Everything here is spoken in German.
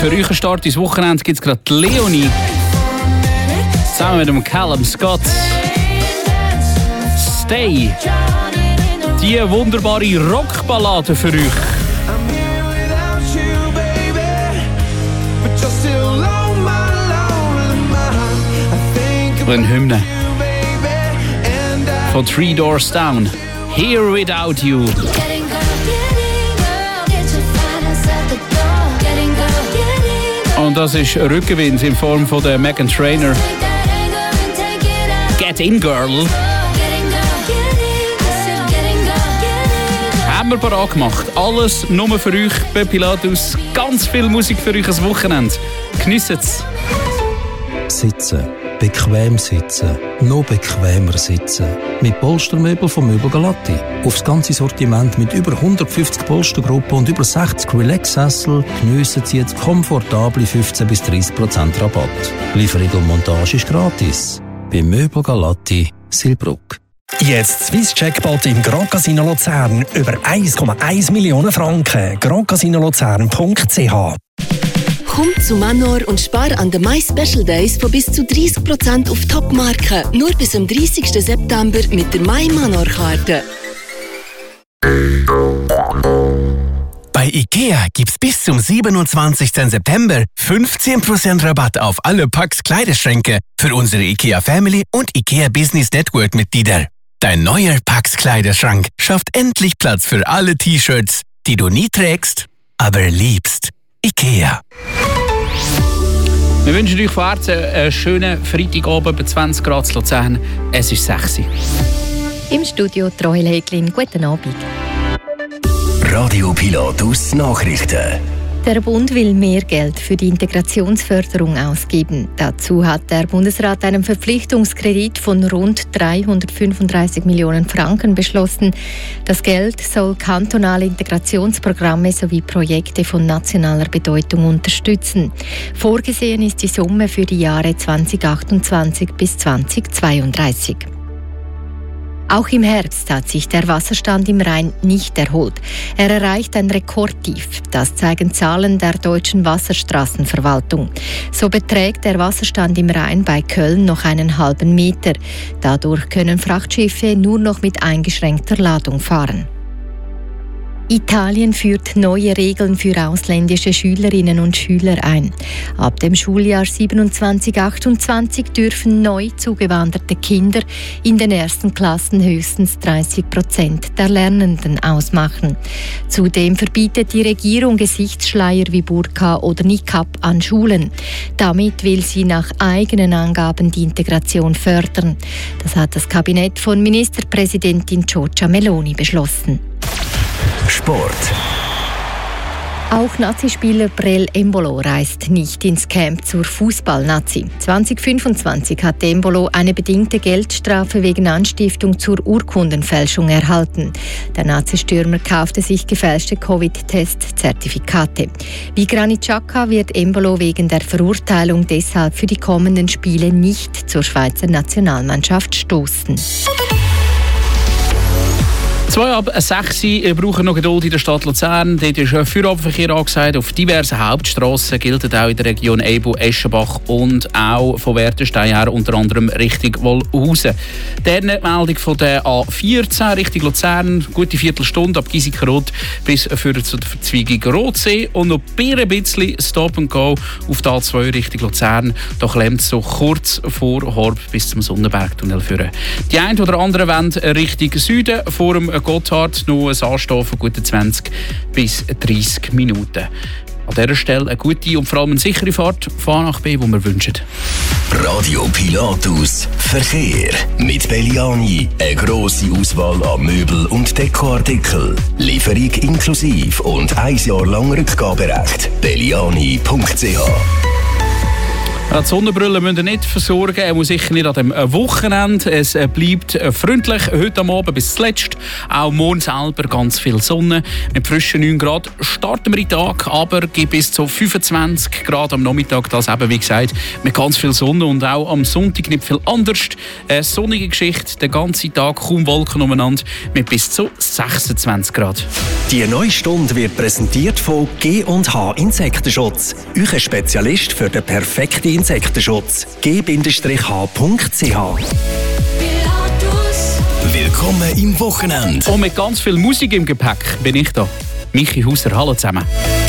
Für euch Start ins Wochenende gibt es gerade Leonie. Zusammen mit dem Callum Scott. Stay. Die wunderbare Rockballade für euch. Eine Hymne von Three Doors Down. Here Without You. Und das ist Rückenwind in Form von der Meghan Trainor. Get in, Girl. Haben wir parat gemacht. Alles nur für euch bei Pilatus. Ganz viel Musik für euch als Wochenende. Geniessen es. Sitzen. Bequem sitzen. Noch bequemer sitzen. Mit Polstermöbel von Möbel Galatti. Aufs ganze Sortiment mit über 150 Polstergruppen und über 60 Relax-Sessel geniessen Sie jetzt komfortable 15-30% Rabatt. Lieferung und Montage ist gratis. Bei Möbel Galatti, Silbruck. Jetzt Swiss Jackpot im Grand Casino Luzern. Über 1,1 Millionen Franken. grandcasinolozern.ch. Komm zu Manor und spar an den My Special Days von bis zu 30% auf Top-Marken. Nur bis am 30. September mit der My Manor-Karte. Bei IKEA gibt's bis zum 27. September 15% Rabatt auf alle Pax Kleiderschränke für unsere IKEA Family und IKEA Business Network Mitglieder. Dein neuer Pax Kleiderschrank schafft endlich Platz für alle T-Shirts, die du nie trägst, aber liebst. IKEA. Wir wünschen euch von Herzen einen schönen Freitagabend bei 20 Grad in Luzern. Es ist 6 Uhr. Im Studio Troel Häglin. Guten Abend. Radio Pilatus Nachrichten. Der Bund will mehr Geld für die Integrationsförderung ausgeben. Dazu hat der Bundesrat einen Verpflichtungskredit von rund 335 Millionen Franken beschlossen. Das Geld soll kantonale Integrationsprogramme sowie Projekte von nationaler Bedeutung unterstützen. Vorgesehen ist die Summe für die Jahre 2028 bis 2032. Auch im Herbst hat sich der Wasserstand im Rhein nicht erholt. Er erreicht ein Rekordtief. Das zeigen Zahlen der Deutschen Wasserstraßenverwaltung. So beträgt der Wasserstand im Rhein bei Köln noch einen halben Meter. Dadurch können Frachtschiffe nur noch mit eingeschränkter Ladung fahren. Italien führt neue Regeln für ausländische Schülerinnen und Schüler ein. Ab dem Schuljahr 27/28 dürfen neu zugewanderte Kinder in den ersten Klassen höchstens 30% der Lernenden ausmachen. Zudem verbietet die Regierung Gesichtsschleier wie Burka oder Niqab an Schulen. Damit will sie nach eigenen Angaben die Integration fördern. Das hat das Kabinett von Ministerpräsidentin Giorgia Meloni beschlossen. Sport. Auch Nazi-Spieler Brel Embolo reist nicht ins Camp zur Fußball-Nazi. 2025 hat Embolo eine bedingte Geldstrafe wegen Anstiftung zur Urkundenfälschung erhalten. Der Nazi-Stürmer kaufte sich gefälschte Covid-Test-Zertifikate. Wie Granit Xhaka wird Embolo wegen der Verurteilung deshalb für die kommenden Spiele nicht zur Schweizer Nationalmannschaft stoßen. 5:06 Uhr brauchen noch Geduld in der Stadt Luzern. Dort ist Feierabendverkehr angesagt. Auf diversen Hauptstrassen gilt auch in der Region Ebu, Eschenbach und auch von Wertenstein her, unter anderem Richtung Wolhausen. Die Meldung von der A14 Richtung Luzern, gute Viertelstunde ab Giesikenrot bis für die Verzweigung Rotsee und noch ein bisschen Stop and Go auf der A2 Richtung Luzern. Da klemmt es so kurz vor Horb bis zum Sonnenbergtunnel führen. Die einen oder anderen wollen Richtung Süden vor dem Gotthard noch ein Anstehen von guten 20 bis 30 Minuten. An dieser Stelle eine gute und vor allem eine sichere Fahrt von A nach B, die wir wünschen. Radio Pilatus Verkehr. Mit Belliani eine grosse Auswahl an Möbel- und Dekoartikeln. Lieferung inklusive und 1 Jahr lang Rückgaberecht. Belliani.ch. Die Sonnenbrille müsst ihr nicht versorgen, muss sicher nicht an dem Wochenende. Es bleibt freundlich heute am Abend bis zuletzt. Auch morgen selber ganz viel Sonne. Mit frischen 9 Grad starten wir in den Tag, aber gibt bis zu 25 Grad am Nachmittag. Das eben, wie gesagt, mit ganz viel Sonne und auch am Sonntag nicht viel anders. Eine sonnige Geschichte, den ganzen Tag kaum Wolken umeinander mit bis zu 26 Grad. Die neue Stunde wird präsentiert von G&H Insektenschutz. Euer Spezialist für den perfekten Insektenschutz. g-h.ch. Willkommen im Wochenende. Und mit ganz viel Musik im Gepäck bin ich da. Michi Hauser, hallo zusammen.